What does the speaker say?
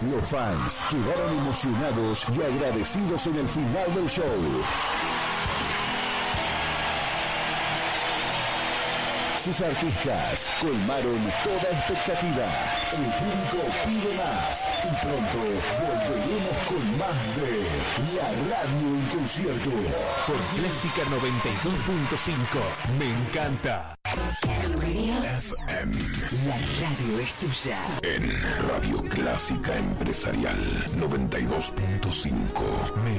Los fans quedaron emocionados y agradecidos en el final del show. Sus artistas colmaron toda expectativa. El público pide más y pronto volveremos con más de La Radio en concierto por Clásica 92.5. Me encanta. FM. La radio es tuya. En Radio Clásica Empresarial 92.5. Me